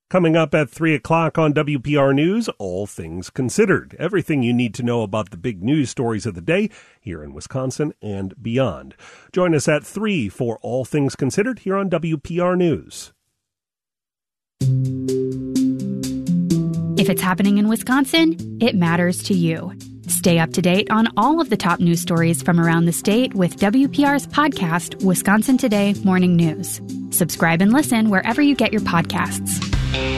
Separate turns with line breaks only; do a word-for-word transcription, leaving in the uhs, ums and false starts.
Coming up at three o'clock on W P R News, All Things Considered. Everything you need to know about the big news stories of the day here in Wisconsin and beyond. Join us at three for All Things Considered here on W P R News.
If it's happening in Wisconsin, it matters to you. Stay up to date on all of the top news stories from around the state with W P R's podcast, Wisconsin Today Morning News. Subscribe and listen wherever you get your podcasts.